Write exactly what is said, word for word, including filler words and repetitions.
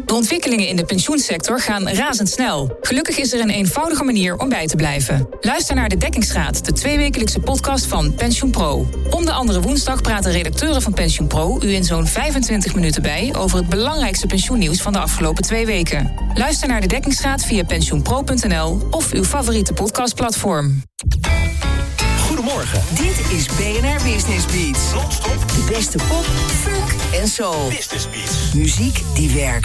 De ontwikkelingen in de pensioensector gaan razendsnel. Gelukkig is er een eenvoudige manier om bij te blijven. Luister naar De Dekkingsgraad, de tweewekelijkse podcast van PensioenPro. Om de andere woensdag praten redacteuren van PensioenPro u in zo'n vijfentwintig minuten bij over het belangrijkste pensioennieuws van de afgelopen twee weken. Luister naar De Dekkingsgraad via pensioenpro punt n l of uw favoriete podcastplatform. Goedemorgen. Dit is B N R Business Beats. Non-stop De beste pop, funk en soul. Business Beats. Muziek die werkt.